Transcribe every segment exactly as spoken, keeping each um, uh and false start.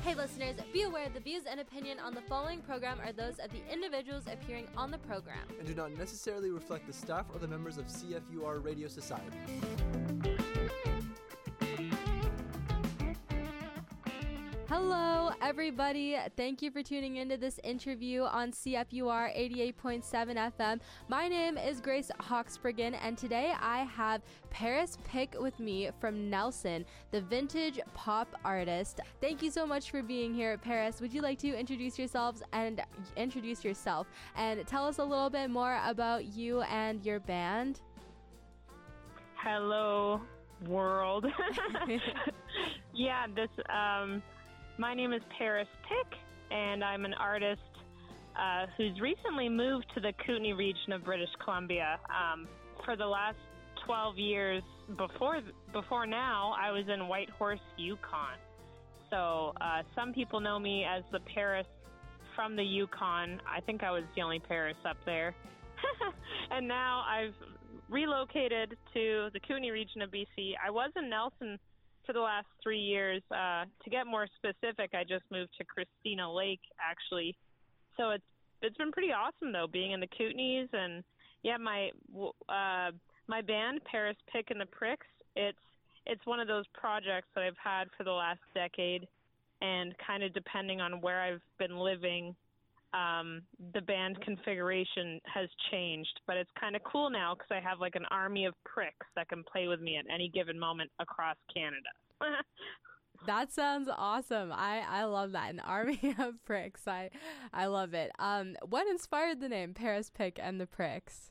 Hey listeners, be aware the views and opinion on the following program are those of the individuals appearing on the program and do not necessarily reflect the staff or the members of C F U R Radio Society. Hello, everybody. Thank you for tuning into this interview on C F U R eighty-eight point seven F M. My name is Grace Hawksbriggen, and today I have Paris Pick with me from Nelson, the vintage pop artist. Thank you so much for being here, Paris. Would you like to introduce yourselves and introduce yourself and tell us a little bit more about you and your band? Hello, world. yeah, this um. My name is Paris Pick, and I'm an artist uh, who's recently moved to the Kootenay region of British Columbia. Um, for the last twelve years before before now, I was in Whitehorse, Yukon. So uh, some people know me as the Paris from the Yukon. I think I was the only Paris up there. And now I've relocated to the Kootenay region of B C. I was in Nelson for the last three years. Uh, to get more specific, I just moved to Christina Lake, actually. So it's it's been pretty awesome, though, being in the Kootenays. And, yeah, my uh, my band, Paris Pick and the Pricks, it's, it's one of those projects that I've had for the last decade. And kind of depending on where I've been living, um, the band configuration has changed. But it's kind of cool now because I have like an army of pricks that can play with me at any given moment across Canada. That sounds awesome. I, I love that. An army of pricks. I I love it. Um, what inspired the name Paris Pick and the Pricks?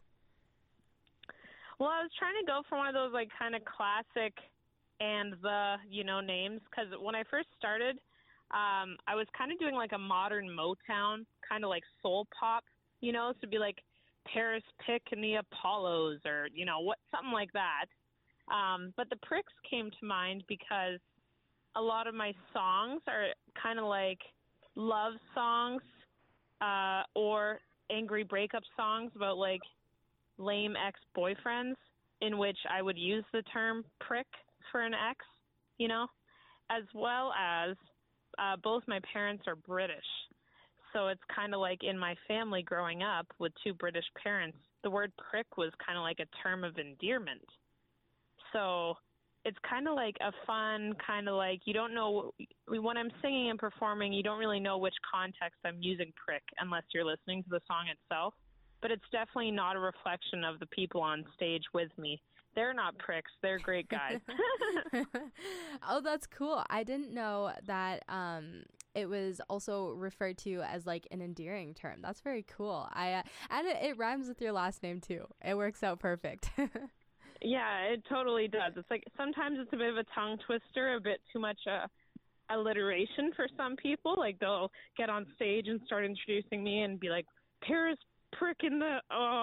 Well, I was trying to go for one of those like kind of classic and the, you know, names, because when I first started, Um, I was kind of doing like a modern Motown, kind of like soul pop, you know, so it'd be like Paris Pick and the Apollos or, you know, what, something like that. Um, but the Pricks came to mind because a lot of my songs are kind of like love songs uh, or angry breakup songs about like lame ex-boyfriends, in which I would use the term prick for an ex, you know, as well as Uh, both my parents are British, so it's kind of like in my family growing up with two British parents, the word prick was kind of like a term of endearment. So it's kind of like a fun, kind of like, you don't know, when I'm singing and performing, you don't really know which context I'm using prick unless you're listening to the song itself. But it's definitely not a reflection of the people on stage with me. They're not pricks. They're great guys. Oh, that's cool. I didn't know that um, it was also referred to as like an endearing term. That's very cool. I uh, and it, it rhymes with your last name too. It works out perfect. Yeah, it totally does. It's like sometimes it's a bit of a tongue twister, a bit too much uh, alliteration for some people. Like they'll get on stage and start introducing me and be like, Paris Prick in the... Oh.